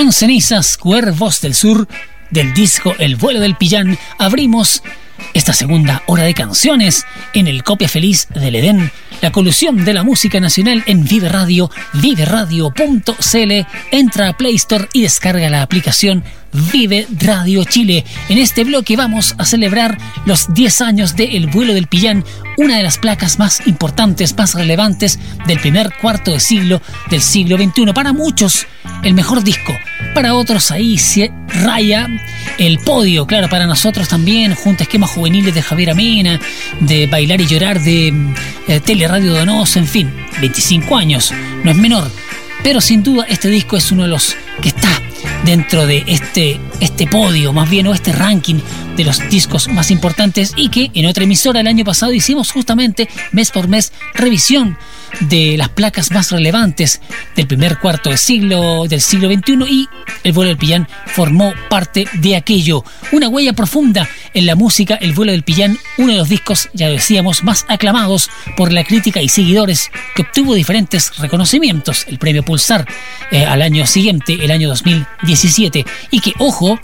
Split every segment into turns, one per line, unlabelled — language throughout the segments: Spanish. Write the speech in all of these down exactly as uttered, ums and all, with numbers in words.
Con Cenizas, Cuervos del Sur, del disco El vuelo del Pillán, abrimos esta segunda hora de canciones en el Copia Feliz del Edén, la colusión de la música nacional en Vive Radio, vive radio punto c l. Entra a Play Store y descarga la aplicación Vive Radio Chile. En este bloque vamos a celebrar los diez años de El vuelo del Pillán, una de las placas más importantes, más relevantes del primer cuarto de siglo del siglo veintiuno. Para muchos, el mejor disco. Para otros, ahí se raya el podio. Claro, para nosotros también, junto a esquemas juveniles de Javier Amena, de Bailar y Llorar, de eh, Teleradio Donoso, en fin, veinticinco años, no es menor. Pero sin duda este disco es uno de los que está dentro de este, este podio, más bien, o este ranking de los discos más importantes, y que en otra emisora el año pasado hicimos justamente mes por mes revisión de las placas más relevantes del primer cuarto de siglo del siglo veintiuno, y El vuelo del Pillán formó parte de aquello. Una huella profunda en la música. El vuelo del Pillán, uno de los discos, ya decíamos, más aclamados por la crítica y seguidores, que obtuvo diferentes reconocimientos, el premio Pulsar eh, al año siguiente, el año dos mil diecisiete, y que, ojo,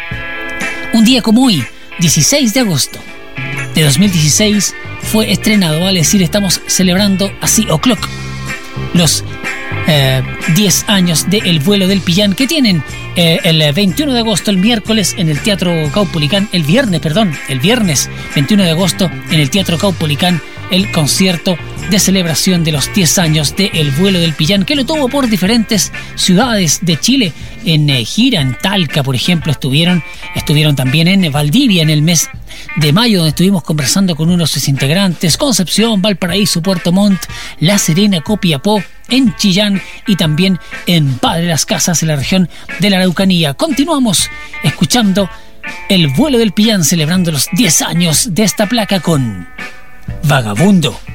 un día como hoy, dieciséis de agosto de dos mil dieciséis, fue estrenado, vale decir, estamos celebrando así o'clock los eh, diez años de El vuelo del Pillán, que tienen eh, el veintiuno de agosto, el miércoles, en el Teatro Caupolicán, el viernes, perdón, el viernes veintiuno de agosto, en el Teatro Caupolicán, el concierto de celebración de los diez años de El vuelo del Pillán, que lo tuvo por diferentes ciudades de Chile, en eh, gira, en Talca, por ejemplo, estuvieron, estuvieron también en Valdivia en el mes de mayo, donde estuvimos conversando con unos de sus integrantes, Concepción, Valparaíso, Puerto Montt, La Serena, Copiapó, en Chillán y también en Padre Las Casas, en la región de la Araucanía. Continuamos escuchando El vuelo del Pillán, celebrando los diez años de esta placa con Vagabundo.